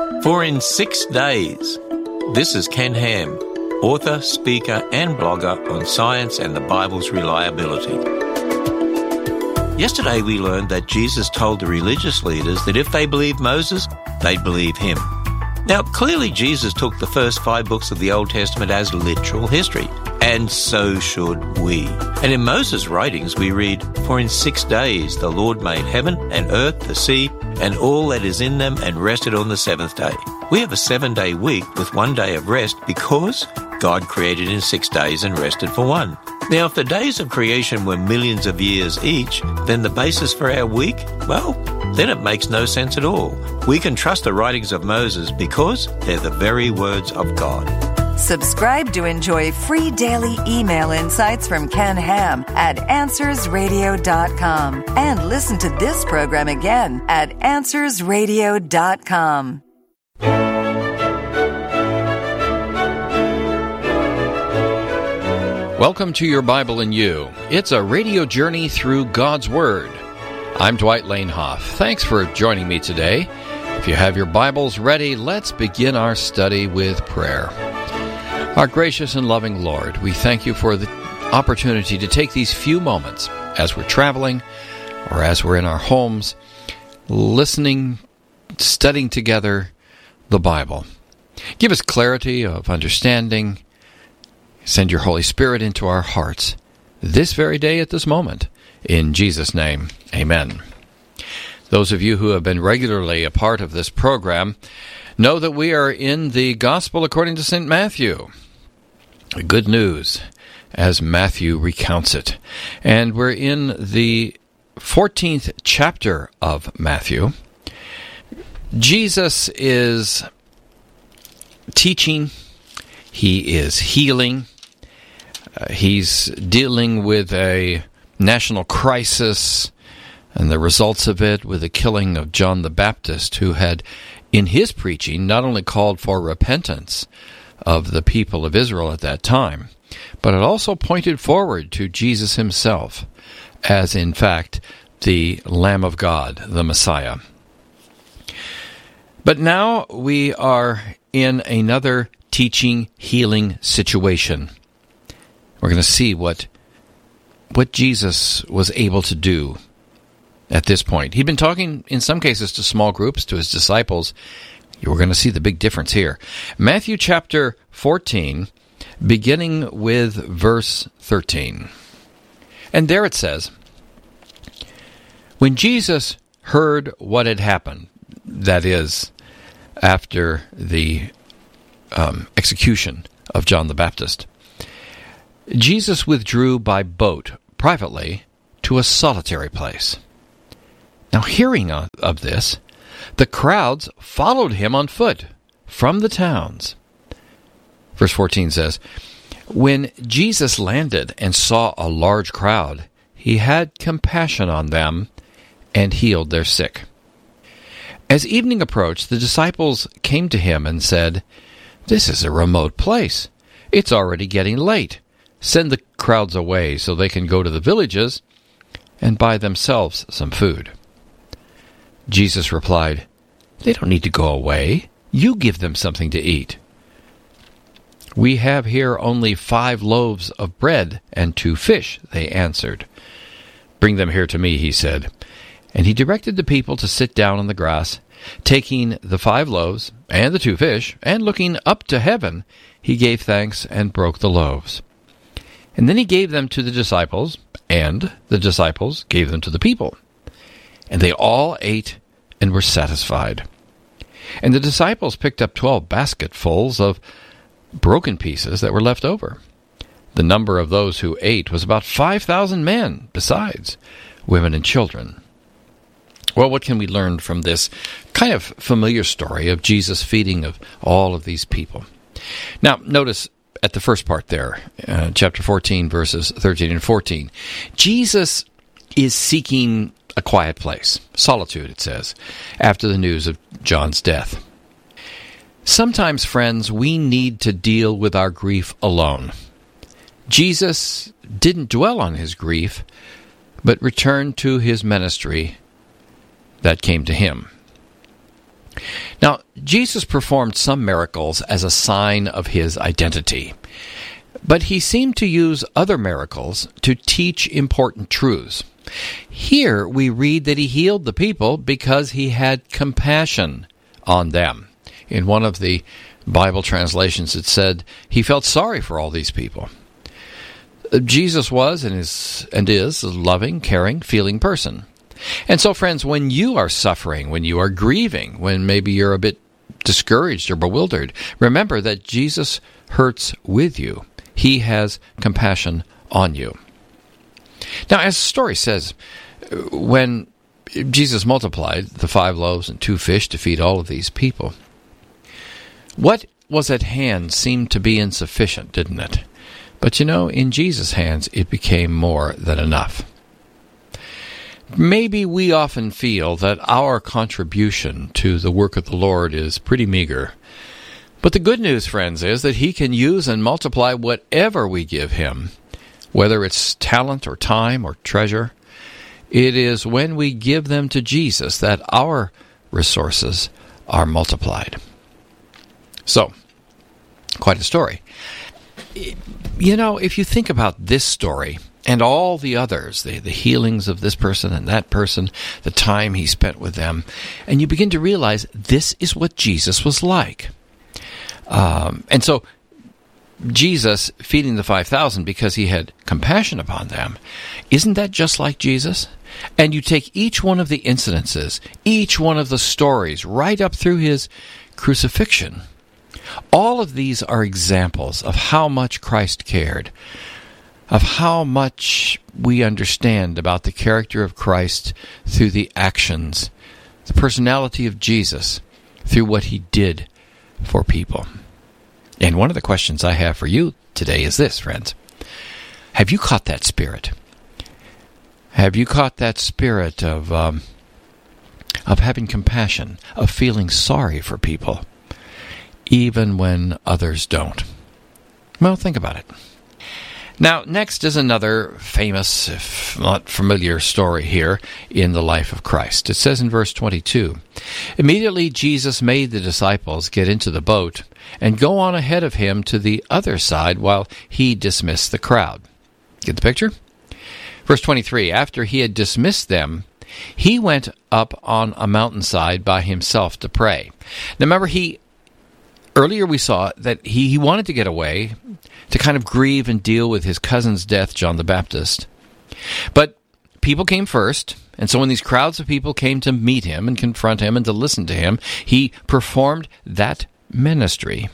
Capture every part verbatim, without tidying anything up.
For in six days. This is Ken Ham, author, speaker, and blogger on science and the Bible's reliability. Yesterday we learned that Jesus told the religious leaders that if they believed Moses, they'd believe him. Now, clearly Jesus took the first five books of the Old Testament as literal history, and so should we. And in Moses' writings we read, "For in six days the Lord made heaven and earth, the sea, and all that is in them, and rested on the seventh day." We have a seven-day week with one day of rest because God created in six days and rested for one. Now, if the days of creation were millions of years each, then the basis for our week, well, then it makes no sense at all. We can trust the writings of Moses because they're the very words of God. Subscribe to enjoy free daily email insights from Ken Ham at answers radio dot com and listen to this program again at answers radio dot com. Welcome to Your Bible in You. It's a radio journey through God's Word. I'm Dwight Lanehoff. Thanks for joining me today. If you have your Bibles ready, let's begin our study with prayer. Our gracious and loving Lord, we thank you for the opportunity to take these few moments as we're traveling or as we're in our homes, listening, studying together the Bible. Give us clarity of understanding. Send your Holy Spirit into our hearts this very day at this moment. In Jesus' name, amen. Those of you who have been regularly a part of this program know that we are in the Gospel according to Saint Matthew. Good news, as Matthew recounts it. And we're in the fourteenth chapter of Matthew. Jesus is teaching. He is healing. Uh, he's dealing with a national crisis and the results of it with the killing of John the Baptist, who had, in his preaching, not only called for repentance of the people of Israel at that time, but it also pointed forward to Jesus himself as, in fact, the Lamb of God, the Messiah. But now we are in another teaching, healing situation. We're going to see what, what Jesus was able to do at this point. He'd been talking, in some cases, to small groups, to his disciples. You're going to see the big difference here. Matthew chapter fourteen, beginning with verse thirteen. And there it says, "When Jesus heard what had happened," that is, after the um, execution of John the Baptist, "Jesus withdrew by boat privately to a solitary place. Now, hearing of this, the crowds followed him on foot from the towns." Verse fourteen says, "When Jesus landed and saw a large crowd, he had compassion on them and healed their sick. As evening approached, the disciples came to him and said, 'This is a remote place. It's already getting late. Send the crowds away so they can go to the villages and buy themselves some food.' Jesus replied, 'They don't need to go away. You give them something to eat.' 'We have here only five loaves of bread and two fish,' they answered. 'Bring them here to me,' he said. And he directed the people to sit down on the grass. Taking the five loaves and the two fish, and looking up to heaven, he gave thanks and broke the loaves. And then he gave them to the disciples, and the disciples gave them to the people. And they all ate and were satisfied. And the disciples picked up twelve basketfuls of broken pieces that were left over. The number of those who ate was about five thousand men, besides women and children." Well, what can we learn from this kind of familiar story of Jesus feeding of all of these people? Now, notice at the first part there, uh, chapter fourteen, verses thirteen and fourteen, Jesus is seeking a quiet place, solitude, it says, after the news of John's death. Sometimes, friends, we need to deal with our grief alone. Jesus didn't dwell on his grief, but returned to his ministry that came to him. Now, Jesus performed some miracles as a sign of his identity, but he seemed to use other miracles to teach important truths. Here we read that he healed the people because he had compassion on them. In one of the Bible translations it said he felt sorry for all these people. Jesus was and is, and is a loving, caring, feeling person. And so, friends, when you are suffering, when you are grieving, when maybe you're a bit discouraged or bewildered, remember that Jesus hurts with you. He has compassion on you. Now, as the story says, when Jesus multiplied the five loaves and two fish to feed all of these people, what was at hand seemed to be insufficient, didn't it? But you know, in Jesus' hands, it became more than enough. Maybe we often feel that our contribution to the work of the Lord is pretty meager. But the good news, friends, is that he can use and multiply whatever we give him, whether it's talent or time or treasure. It is when we give them to Jesus that our resources are multiplied. So, quite a story. You know, if you think about this story and all the others, the, the healings of this person and that person, the time he spent with them, and you begin to realize this is what Jesus was like. Um, and so, Jesus feeding the five thousand because he had compassion upon them, isn't that just like Jesus? And you take each one of the incidences, each one of the stories, right up through his crucifixion. All of these are examples of how much Christ cared, of how much we understand about the character of Christ through the actions, the personality of Jesus through what he did for people. And one of the questions I have for you today is this, friends. Have you caught that spirit? Have you caught that spirit of um, of having compassion, of feeling sorry for people, even when others don't? Well, think about it. Now, next is another famous, if not familiar, story here in the life of Christ. It says in verse twenty-two, "Immediately Jesus made the disciples get into the boat and go on ahead of him to the other side while he dismissed the crowd." Get the picture? Verse twenty-three, "After he had dismissed them, he went up on a mountainside by himself to pray." Now remember, he earlier we saw that he, he wanted to get away to kind of grieve and deal with his cousin's death, John the Baptist. But people came first, and so when these crowds of people came to meet him and confront him and to listen to him, he performed that ministry.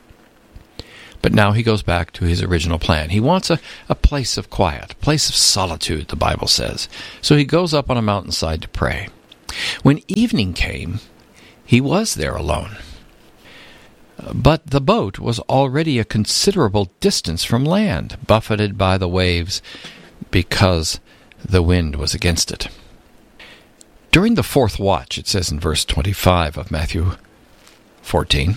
But now he goes back to his original plan. He wants a, a place of quiet, a place of solitude, the Bible says. So he goes up on a mountainside to pray. When evening came, he was there alone. But the boat was already a considerable distance from land, buffeted by the waves because the wind was against it. During the fourth watch, it says in verse twenty-five of Matthew fourteen,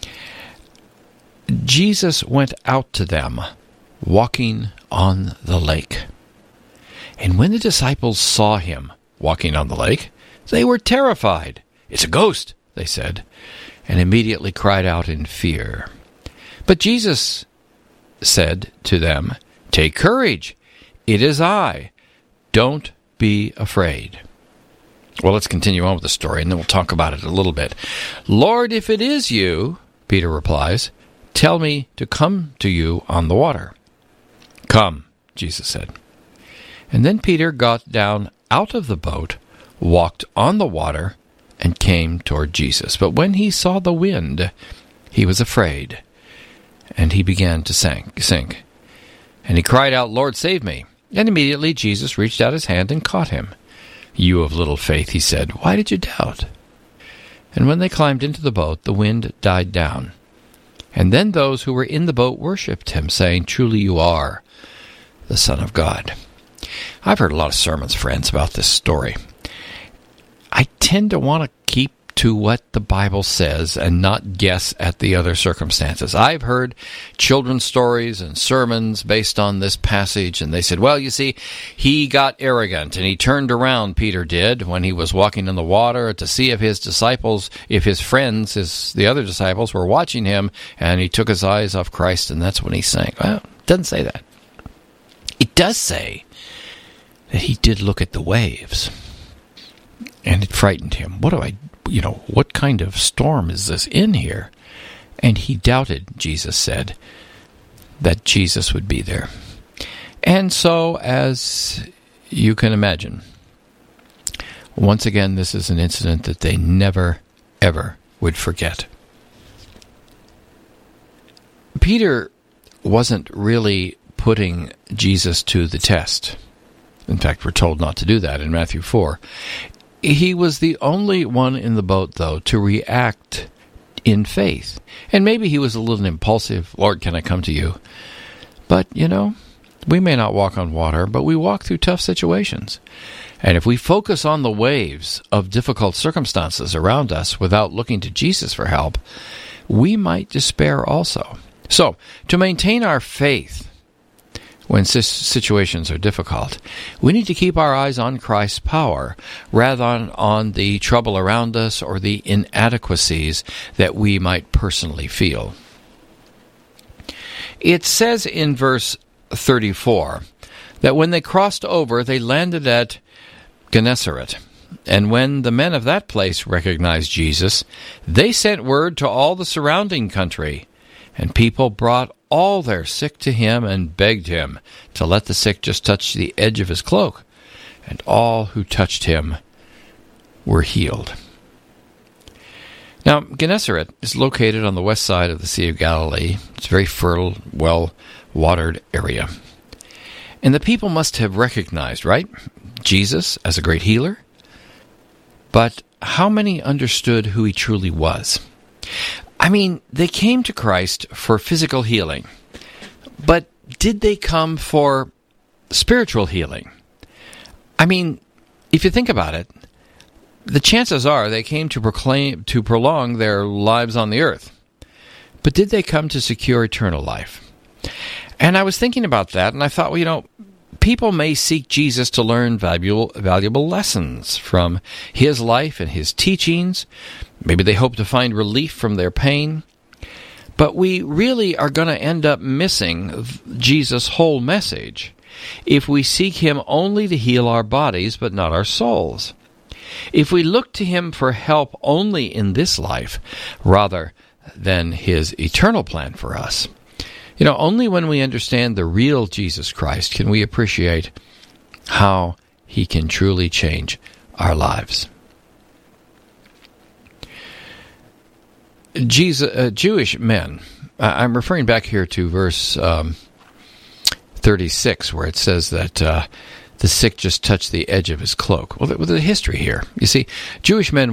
Jesus went out to them, walking on the lake. And when the disciples saw him walking on the lake, they were terrified. "It's a ghost," they said, and immediately cried out in fear. But Jesus said to them, "Take courage, it is I. Don't be afraid." Well, let's continue on with the story, and then we'll talk about it a little bit. "Lord, if it is you," Peter replies, "tell me to come to you on the water." "Come," Jesus said. And then Peter got down out of the boat, walked on the water, and came toward Jesus. But when he saw the wind, he was afraid, and he began to sink. sink. And he cried out, "Lord, save me." And immediately Jesus reached out his hand and caught him. "You of little faith," he said, "why did you doubt?" And when they climbed into the boat, the wind died down. And then those who were in the boat worshipped him, saying, "Truly you are the Son of God." I've heard a lot of sermons, friends, about this story. I tend to want to keep to what the Bible says and not guess at the other circumstances. I've heard children's stories and sermons based on this passage, and they said, well, you see, he got arrogant, and he turned around, Peter did, when he was walking in the water to see if his disciples, if his friends, his the other disciples were watching him, and he took his eyes off Christ, and that's when he sank. Well, it doesn't say that. It does say that he did look at the waves, and it frightened him. What do I You know, what kind of storm is this in here? And he doubted, Jesus said, that Jesus would be there. And so, as you can imagine, once again, this is an incident that they never, ever would forget. Peter wasn't really putting Jesus to the test. In fact, we're told not to do that in Matthew four. He was the only one in the boat, though, to react in faith. And maybe he was a little impulsive. Lord, can I come to you? But, you know, we may not walk on water, but we walk through tough situations. And if we focus on the waves of difficult circumstances around us without looking to Jesus for help, we might despair also. So, to maintain our faith when situations are difficult, we need to keep our eyes on Christ's power rather than on the trouble around us or the inadequacies that we might personally feel. It says in verse thirty-four that when they crossed over, they landed at Gennesaret. And when the men of that place recognized Jesus, they sent word to all the surrounding country, and people brought all their sick to him and begged him to let the sick just touch the edge of his cloak. And all who touched him were healed. Now, Gennesaret is located on the west side of the Sea of Galilee. It's a very fertile, well-watered area. And the people must have recognized, right, Jesus as a great healer. But how many understood who he truly was? I mean, they came to Christ for physical healing, but did they come for spiritual healing? I mean, if you think about it, the chances are they came to proclaim, to prolong their lives on the earth. But did they come to secure eternal life? And I was thinking about that, and I thought, well, you know, people may seek Jesus to learn valuable, valuable lessons from his life and his teachings. Maybe they hope to find relief from their pain. But we really are going to end up missing Jesus' whole message if we seek him only to heal our bodies but not our souls. If we look to him for help only in this life rather than his eternal plan for us, you know, only when we understand the real Jesus Christ can we appreciate how he can truly change our lives. Jesus, uh, Jewish men, uh, I'm referring back here to verse um, thirty-six, where it says that uh, the sick just touched the edge of his cloak. Well, there's a history here. You see, Jewish men